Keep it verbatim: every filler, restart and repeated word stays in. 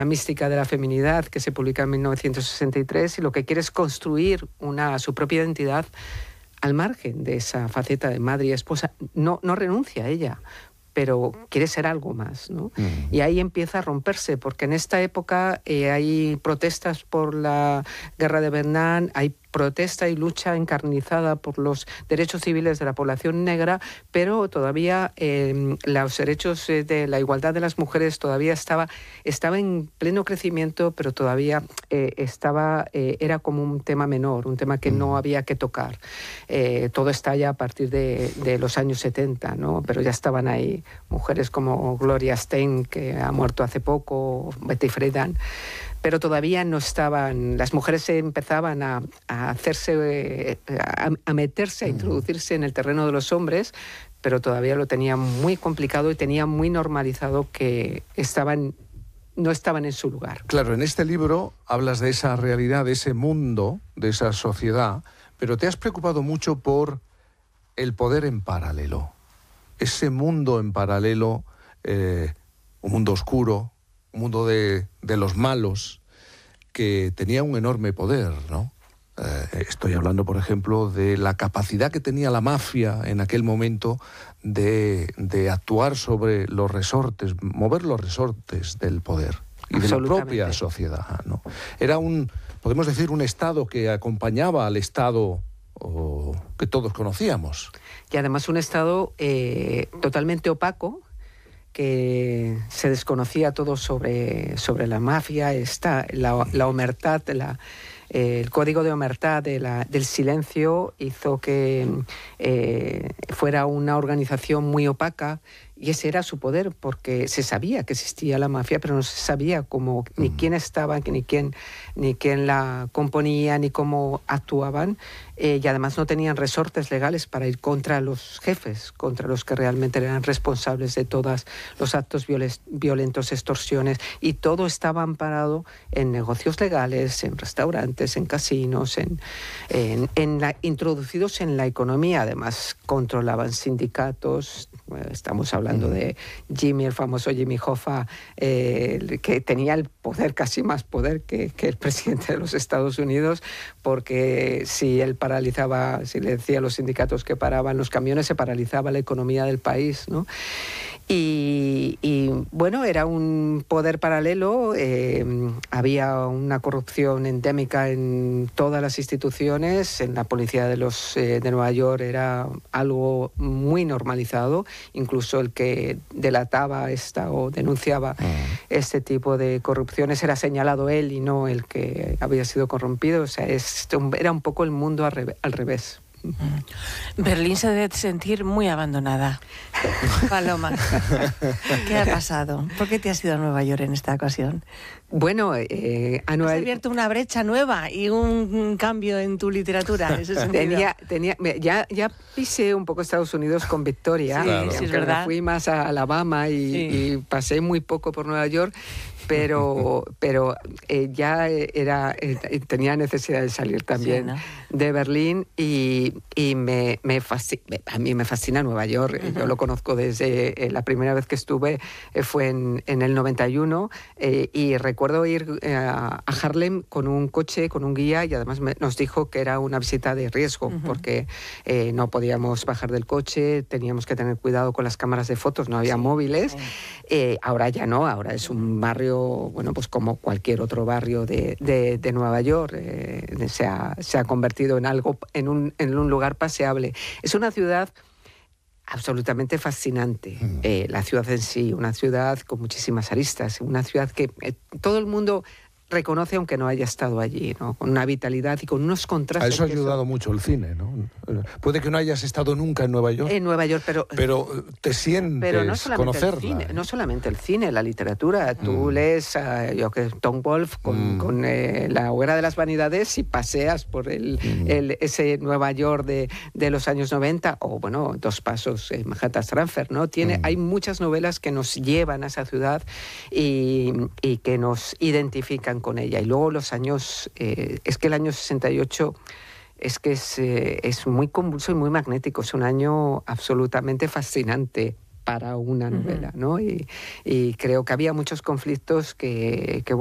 La mística de la feminidad, que se publica en mil novecientos sesenta y tres, y lo que quiere es construir una, su propia identidad al margen de esa faceta de madre y esposa. No, no renuncia a ella, pero quiere ser algo más, ¿no? Mm. Y ahí empieza a romperse, porque en esta época eh, hay protestas por la guerra de Vietnam, hay protesta y lucha encarnizada por los derechos civiles de la población negra, pero todavía eh, los derechos de la igualdad de las mujeres todavía estaba, estaba en pleno crecimiento, pero todavía eh, estaba, eh, era como un tema menor, un tema que mm. no había que tocar. Eh, todo estalla a partir de, de los años setenta, ¿no? Pero ya estaban ahí mujeres como Gloria Steinem, que ha muerto hace poco, Betty Friedan, pero todavía no estaban, las mujeres empezaban a, a hacerse, a, a meterse, a introducirse en el terreno de los hombres, pero todavía lo tenían muy complicado y tenían muy normalizado que estaban, no estaban en su lugar. Claro, en este libro hablas de esa realidad, de ese mundo, de esa sociedad, pero te has preocupado mucho por el poder en paralelo. Ese mundo en paralelo, eh, un mundo oscuro, un mundo de, de los malos, que tenía un enorme poder, ¿no? Eh, estoy hablando, por ejemplo, de la capacidad que tenía la mafia en aquel momento de, de actuar sobre los resortes, mover los resortes del poder y de la propia sociedad, ¿no? Era un, podemos decir, un Estado que acompañaba al Estado oh, que todos conocíamos. Y además un Estado eh, totalmente opaco, que se desconocía todo sobre, sobre la mafia, esta, la, la omertad, la, eh, el código de omertad de la, del silencio hizo que eh, fuera una organización muy opaca, y ese era su poder, porque se sabía que existía la mafia, pero no se sabía cómo, ni quién estaba, ni quién, ni quién la componía, ni cómo actuaban, eh, y además no tenían resortes legales para ir contra los jefes, contra los que realmente eran responsables de todos los actos violentos, extorsiones, y todo estaba amparado en negocios legales, en restaurantes, en casinos, en, en, en la, introducidos en la economía. Además controlaban sindicatos. Estamos hablando de Jimmy, el famoso Jimmy Hoffa, eh, que tenía el poder, casi más poder que, que el presidente de los Estados Unidos, porque si él paralizaba, si le decía a los sindicatos que paraban los camiones, se paralizaba la economía del país, ¿no? Y, y bueno, era un poder paralelo, eh, había una corrupción endémica en todas las instituciones, en la policía de, los, eh, de Nueva York era algo muy normalizado, incluso el que delataba esta o denunciaba uh-huh. este tipo de corrupciones era señalado él y no el que había sido corrompido, o sea, es, era un poco el mundo al revés. Al revés. Berlín se debe sentir muy abandonada. Paloma, ¿qué ha pasado? ¿Por qué te has ido a Nueva York en esta ocasión? Bueno, eh, a Nueva... has abierto una brecha nueva y un, un cambio en tu literatura. Ese tenía, tenía, ya, ya pisé un poco Estados Unidos con Victoria, sí, claro. Sí, es verdad. Fui más a Alabama y, sí. y pasé muy poco por Nueva York. Pero, pero eh, ya era, eh, tenía necesidad de salir también sí, ¿no? de Berlín y, y me, me fascina, a mí me fascina Nueva York. Uh-huh. Yo lo conozco desde eh, la primera vez que estuve, eh, fue en, en el noventa y uno eh, y recuerdo ir eh, a Harlem con un coche, con un guía, y además me, nos dijo que era una visita de riesgo uh-huh. porque eh, no podíamos bajar del coche, teníamos que tener cuidado con las cámaras de fotos, no había sí. móviles. Uh-huh. Eh, ahora ya no, ahora es un barrio, bueno, pues como cualquier otro barrio de, de, de Nueva York, eh, se, ha, se ha convertido en algo, en un, en un lugar paseable. Es una ciudad absolutamente fascinante, mm. eh, la ciudad en sí, una ciudad con muchísimas aristas, una ciudad que eh, todo el mundo reconoce aunque no haya estado allí, ¿no? Con una vitalidad y con unos contrastes. A eso ha ayudado son... mucho el cine, ¿no? Puede que no hayas estado nunca en Nueva York. En Nueva York, pero... Pero te sientes pero no solamente conocerla. El cine, no solamente el cine, la literatura. Mm. Tú lees a yo que Tom Wolfe con, mm. con eh, La hoguera de las vanidades y paseas por el, mm. el, ese Nueva York de, de los años noventa, o bueno, Dos pasos, eh, Manhattan Transfer, ¿no? Tiene, mm. Hay muchas novelas que nos llevan a esa ciudad y, y que nos identifican con ella. Y luego los años, eh, es que el año sesenta y ocho es que es, eh, es muy convulso y muy magnético, es un año absolutamente fascinante. para una Ujú. novela, ¿no? Y, y creo que había muchos conflictos que, que